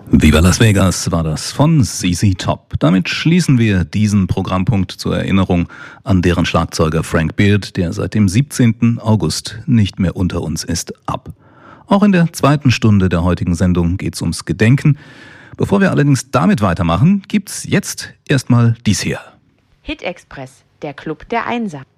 Viva Las Vegas war das von ZZ Top. Damit schließen wir diesen Programmpunkt zur Erinnerung an deren Schlagzeuger Frank Beard, der seit dem 17. August nicht mehr unter uns ist, ab. Auch in der zweiten Stunde der heutigen Sendung geht's ums Gedenken. Bevor wir allerdings damit weitermachen, gibt's jetzt erstmal dies hier. Hit Express, der Club der Einser.